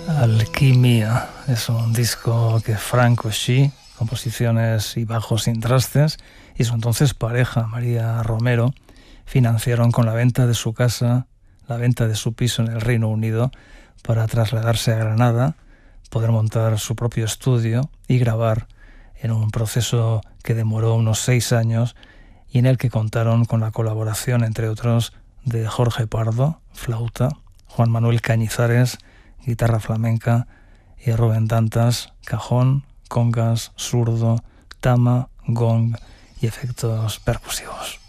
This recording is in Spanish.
Alquimia es un disco que Frank Oshie, composiciones y bajos sin trastes, y su entonces pareja María Romero financiaron con la venta de su casa, la venta de su piso en el Reino Unido, para trasladarse a Granada, poder montar su propio estudio y grabar en un proceso que demoró unos 6 años y en el que contaron con la colaboración, entre otros, de Jorge Pardo, flauta, Juan Manuel Cañizares, guitarra flamenca, y Rubén Dantas, cajón, congas, zurdo, tama, gong y efectos percusivos.